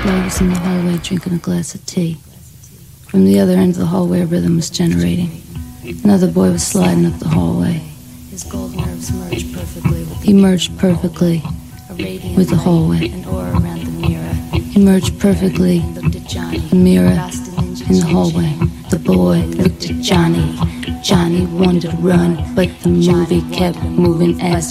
boy was in the hallway drinking a glass of tea. From the other end of the hallway, a rhythm was generating. Another boy was sliding up the hallway. His gold nerves merged perfectly with He merged perfectly with the hallway. an aura around the mirror. He merged perfectly Looked at Johnny. the mirror Rasta ninja in the chin hallway. chin. The boy looked at Johnny. Johnny wanted to run, but the movie kept moving as